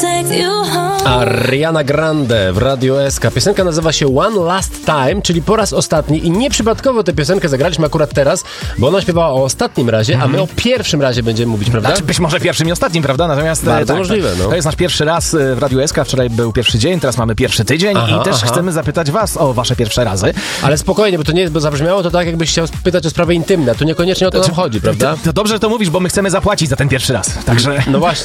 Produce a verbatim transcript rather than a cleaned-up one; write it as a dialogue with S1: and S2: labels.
S1: Ariana Grande w Radiu S K. Piosenka nazywa się One Last Time, czyli po raz ostatni, i nieprzypadkowo tę piosenkę zagraliśmy akurat teraz, bo ona śpiewała o ostatnim razie, a my o pierwszym razie będziemy mówić, prawda?
S2: Znaczy być może pierwszym i ostatnim, prawda? Natomiast
S1: bardzo
S2: tak,
S1: możliwe, no.
S2: To jest nasz pierwszy raz w Radiu S K. Wczoraj był pierwszy dzień, teraz mamy pierwszy tydzień. Aha, i też aha. chcemy zapytać was o wasze pierwsze razy.
S1: Ale spokojnie, bo to nie jest, bo zabrzmiało to tak, jakbyś chciał spytać o sprawy intymne. Tu niekoniecznie o to nam chodzi, prawda?
S2: To, to dobrze, że to mówisz, bo my chcemy zapłacić za ten pierwszy raz. Także...
S1: No właśnie.